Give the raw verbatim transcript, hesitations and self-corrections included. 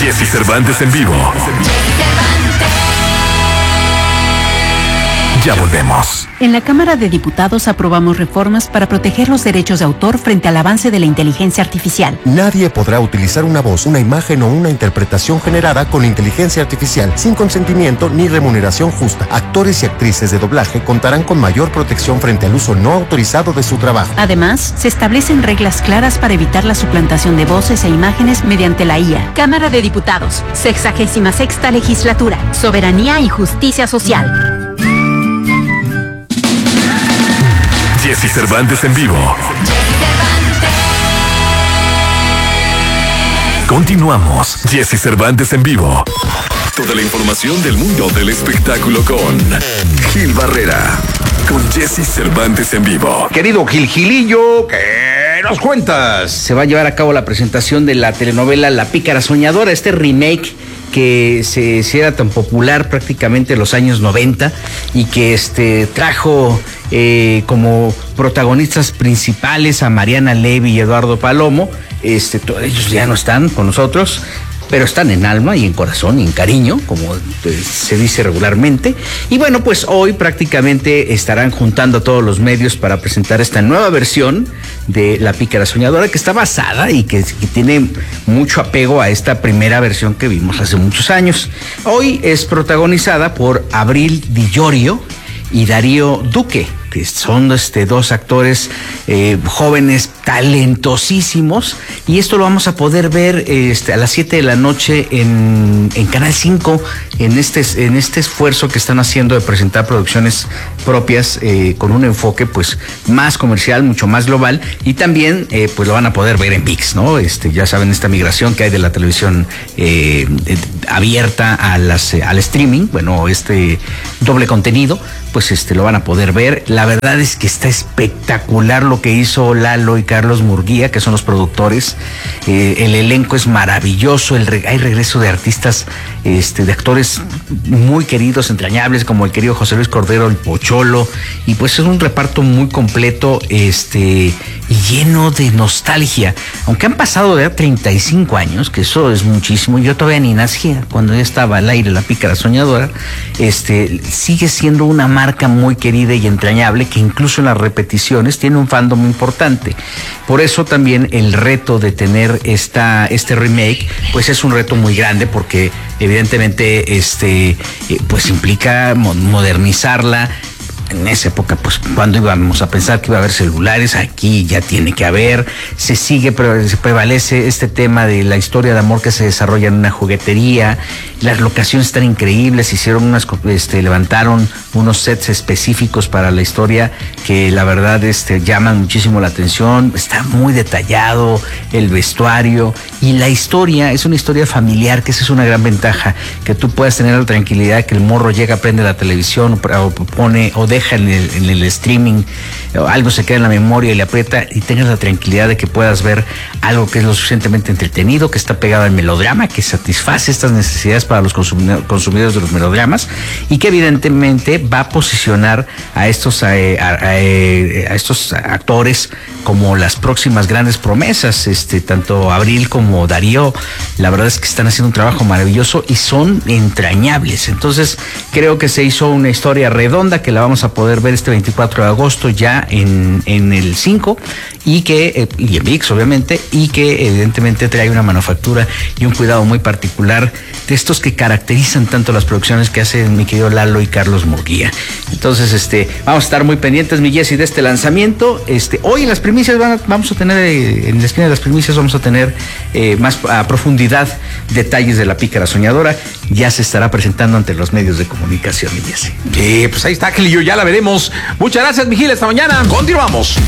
Jessy Cervantes en vivo. Ya volvemos. En la Cámara de Diputados aprobamos reformas para proteger los derechos de autor frente al avance de la inteligencia artificial. Nadie podrá utilizar una voz, una imagen o una interpretación generada con inteligencia artificial sin consentimiento ni remuneración justa. Actores y actrices de doblaje contarán con mayor protección frente al uso no autorizado de su trabajo. Además, se establecen reglas claras para evitar la suplantación de voces e imágenes mediante la I A. Cámara de Diputados, sexagésima sexta legislatura, soberanía y justicia social. Jessy Cervantes en vivo. Continuamos. Jessy Cervantes en vivo. Toda la información del mundo del espectáculo con Gil Barrera. Con Jessy Cervantes en vivo. Querido Gil Gilillo, ¿qué nos cuentas? Se va a llevar a cabo la presentación de la telenovela La Pícara Soñadora, este remake que se, se era tan popular prácticamente en los años noventa y que este trajo eh, como protagonistas principales a Mariana Levy y Eduardo Palomo. Este, todos ellos ya no están con nosotros, pero están en alma y en corazón y en cariño, como se dice regularmente. Y bueno, pues hoy prácticamente estarán juntando a todos los medios para presentar esta nueva versión de La Pícara Soñadora, que está basada y que, que tiene mucho apego a esta primera versión que vimos hace muchos años. Hoy es protagonizada por Abril Di Llorio y Darío Duque, que son este, dos actores eh, jóvenes talentosísimos, y esto lo vamos a poder ver este, a las siete de la noche en, en Canal cinco, en este, en este esfuerzo que están haciendo de presentar producciones propias eh, con un enfoque pues más comercial, mucho más global, y también eh, pues lo van a poder ver en ViX, ¿no? Este, ya saben, esta migración que hay de la televisión eh, eh, abierta a las, eh, al streaming, bueno, este doble contenido, pues este lo van a poder ver. La verdad es que está espectacular lo que hizo Lalo y Carlos Murguía, que son los productores. Eh, el elenco es maravilloso, el re- hay regreso de artistas, este, de actores muy queridos, entrañables, como el querido José Luis Cordero, el Pocholo, y pues es un reparto muy completo, este, y lleno de nostalgia. Aunque han pasado ya treinta y cinco años, que eso es muchísimo, yo todavía ni nacía cuando ya estaba al aire La Pícara Soñadora, este, sigue siendo una marca muy querida y entrañable, que incluso en las repeticiones tiene un fandom importante. Por eso también el reto de tener esta, este remake, pues es un reto muy grande, porque evidentemente este, eh, pues implica modernizarla. En esa época, pues, cuando íbamos a pensar que iba a haber celulares, aquí ya tiene que haber. Se sigue, pero se prevalece este tema de la historia de amor que se desarrolla en una juguetería. Las locaciones están increíbles, hicieron unas, este, levantaron unos sets específicos para la historia que la verdad este, llaman muchísimo la atención. Está muy detallado el vestuario, y la historia es una historia familiar, que esa es una gran ventaja, que tú puedas tener la tranquilidad que el morro llega, prende la televisión o pone o deja en el, en el streaming, algo se queda en la memoria y le aprieta, y tengas la tranquilidad de que puedas ver algo que es lo suficientemente entretenido, que está pegado al melodrama, que satisface estas necesidades para los consumidores de los melodramas, y que evidentemente va a posicionar a estos, a, a, a, a estos actores como las próximas grandes promesas. Este, tanto Abril como Darío, la verdad es que están haciendo un trabajo maravilloso y son entrañables. Entonces creo que se hizo una historia redonda que la vamos a poder ver este veinticuatro de agosto ya en, en el cinco, y que eh, y en ViX obviamente, y que evidentemente trae una manufactura y un cuidado muy particular de estos que caracterizan tanto las producciones que hacen mi querido Lalo y Carlos Murguía. Entonces este vamos a estar muy pendientes, mi Jessy, de este lanzamiento. Este hoy en las primicias van a, vamos a tener eh, en la esquina de las primicias vamos a tener eh, más a profundidad detalles de La Pícara Soñadora. Ya se estará presentando ante los medios de comunicación, mi Jessy. Eh, pues ahí está, Gilillo, ya la veremos. Muchas gracias, Miguel, esta mañana. Continuamos.